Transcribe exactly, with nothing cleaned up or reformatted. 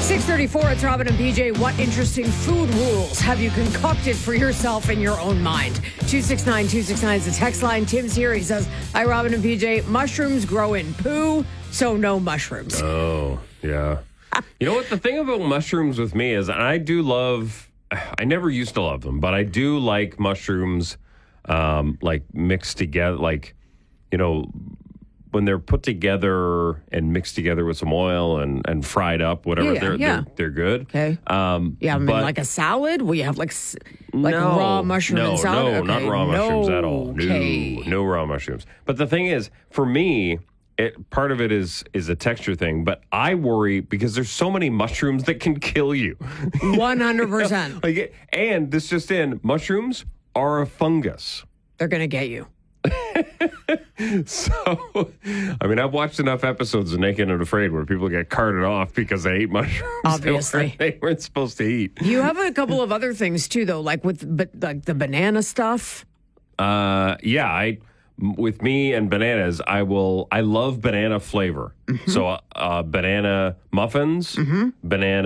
six thirty-four, it's Robin and P J. What interesting food rules have you concocted for yourself in your own mind? two six nine, two six nine is the text line. Tim's here. He says, hi, Robin and P J. Mushrooms grow in poo, so no mushrooms. Oh, yeah. You know what? The thing about mushrooms with me is I do love, I never used to love them, but I do like mushrooms um, like mixed together, like, you know, when they're put together and mixed together with some oil and, and fried up, whatever, Yeah, they're, yeah. they're they're good. Okay. Um, Yeah, I mean, but like a salad? We have like s- like no, raw mushroom no, and salad? No, not Okay, raw mushrooms no, at all. okay. No, no raw mushrooms. But the thing is, for me, it, part of it is is a texture thing. But I worry because there's so many mushrooms that can kill you. one hundred percent. Like, and this just in, mushrooms are a fungus. They're going to get you. So, I mean, I've watched enough episodes of Naked and Afraid where people get carted off because they ate mushrooms Obviously. they weren't, they weren't supposed to eat. You have a couple of other things, too, though, like with but like the banana stuff. Uh, yeah, I with me and bananas, I will. I love banana flavor. So, uh, banana muffins, banana.